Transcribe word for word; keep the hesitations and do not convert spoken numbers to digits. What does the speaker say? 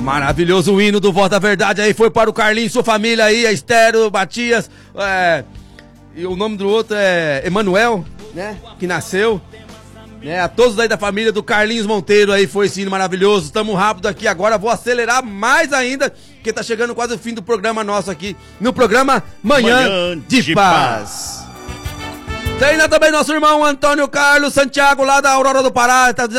Maravilhoso o hino do Voz da Verdade aí, foi para o Carlinhos, sua família aí, a Estero, Matias, é, e o nome do outro é Emanuel, né, que nasceu, né, a todos aí da família do Carlinhos Monteiro aí, foi esse hino maravilhoso. Tamo rápido aqui agora, vou acelerar mais ainda, porque tá chegando quase o fim do programa nosso aqui, no programa Manhã, Manhã de, de Paz. Paz. Tem também nosso irmão Antônio Carlos Santiago, lá da Aurora do Pará, tá